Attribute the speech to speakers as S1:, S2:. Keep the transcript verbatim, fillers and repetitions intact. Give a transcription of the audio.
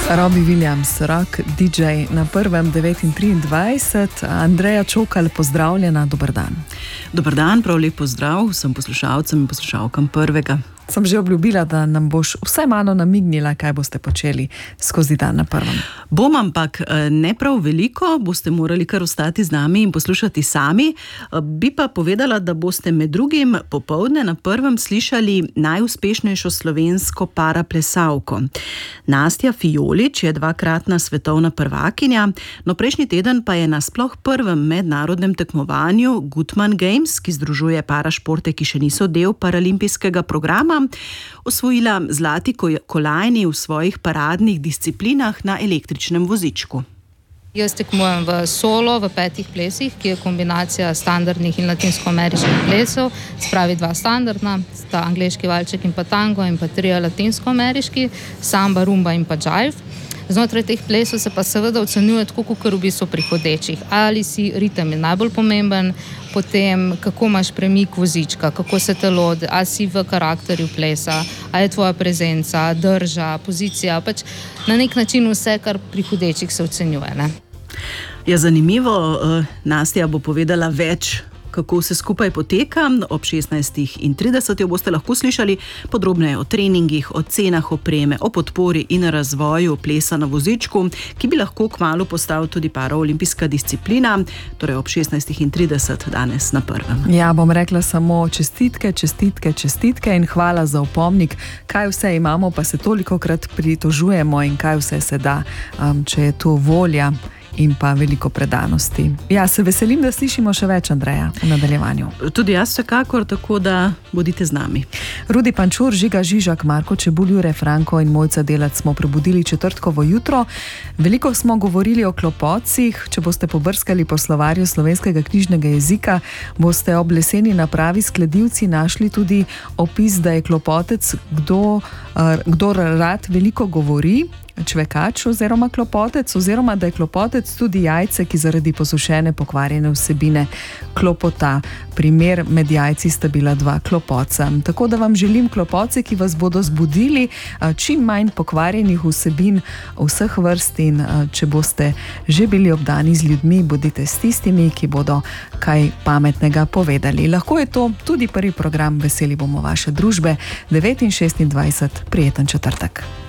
S1: Robbie Williams, rock D J na prvem devet in triindvajset. Andreja Čokal, pozdravljena, dober dan.
S2: Dober dan, prav lep pozdrav vsem poslušalcem in poslušalkam prvega.
S1: Sem že obljubila, da nam boš vsaj malo namignila, kaj boste počeli skozi dan na prvem.
S2: Bom, ampak ne prav veliko, boste morali kar ostati z nami in poslušati sami. Bi pa povedala, da boste med drugim popoldne na prvem slišali najuspešnejšo slovensko paraplesavko. Nastja Fijolič je dvakratna svetovna prvakinja, no prejšnji teden pa je na sploh prvem mednarodnem tekmovanju Gutmann Games, ki združuje parašporte, ki še niso del paralimpijskega programa, osvojila zlati kolajni v svojih paradnih disciplinah na električnem vozičku.
S3: Jaz tekmujem v solo, v petih plesih, ki je kombinacija standardnih in latinsko-ameriških plesov, spravi dva standardna, sta angleški valček in pa tango in pa trije latinsko-ameriški, samba, rumba in pa jive. Znotraj teh plesov se pa seveda ocenjuje tako, kot v bistvu pri hodečih. Ali si ritem je najbolj pomemben, potem kako imaš premik vozička, kako se telo, ali si v karakterju plesa, ali je tvoja prezenca, drža, pozicija, pač na nek način vse, kar pri hodečih se ocenjuje, ne?
S2: Ja, zanimivo, Nastja bo povedala več, kako vse skupaj poteka. Ob šestnajstih in trideset jo boste lahko slišali podrobneje o treningih, o cenah opreme, o podpori in razvoju plesa na vozičku, ki bi lahko kmalu postal tudi paraolimpijska disciplina, torej ob šestnajstih in trideset danes na prvem.
S1: Ja, bom rekla samo čestitke, čestitke, čestitke in hvala za opomnik, kaj vse imamo, pa se tolikokrat pritožujemo in kaj vse se da, um, če je to volja in pa veliko predanosti. Ja, se veselim, da slišimo še več, Andreja, v nadaljevanju.
S2: Tudi jaz vsekakor, tako da bodite z nami.
S1: Rudi Pančur, Žiga Žižak, Marko Čebulj, Jure Franko in Mojca Delac smo prebudili četrtkovo jutro. Veliko smo govorili o klopocih. Če boste pobrskali po slovarju slovenskega knjižnega jezika, boste ob leseni napravi s kladivci našli tudi opis, da je klopotec kdo, kdor rad veliko govori, čvekač oziroma klopotec, oziroma da je klopotec tudi jajce, ki zaradi posušene pokvarjene vsebine klopota. Primer, med jajci sta bila dva klopoca. Tako da vam želim klopoce, ki vas bodo zbudili, čim manj pokvarjenih vsebin vseh vrst, in če boste že bili obdani z ljudmi, bodite s tistimi, ki bodo kaj pametnega povedali. Lahko je to tudi prvi program, veseli bomo vaše družbe. devet in šestindvajset, prijeten četrtek.